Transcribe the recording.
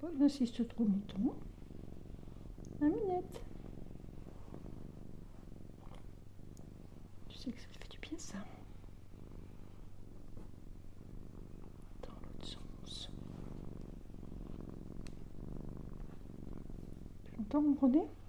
Pourquoi il insiste trop longtemps? La minette. Tu sais que ça fait du bien ça. Dans l'autre sens. Plus longtemps, vous prenez?